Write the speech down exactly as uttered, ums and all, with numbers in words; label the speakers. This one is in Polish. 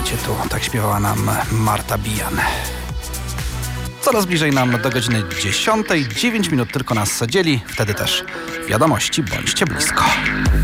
Speaker 1: macie tu. Tak śpiewała nam Marta Bijan. Coraz bliżej nam do godziny dziesiątej. dziewięć minut tylko nas dzieli. Wtedy też wiadomości, bądźcie blisko.